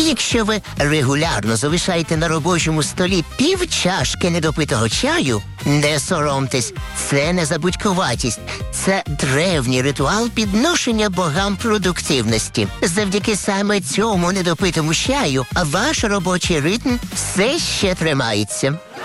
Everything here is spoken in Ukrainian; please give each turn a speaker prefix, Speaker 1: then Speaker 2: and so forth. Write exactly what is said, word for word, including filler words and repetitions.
Speaker 1: Якщо ви регулярно залишаєте на робочому столі пів чашки недопитого чаю, не соромтесь, це не забудькуватість. Це древній ритуал підношення богам продуктивності. Завдяки саме цьому недопитому чаю ваш робочий ритм все ще тримається.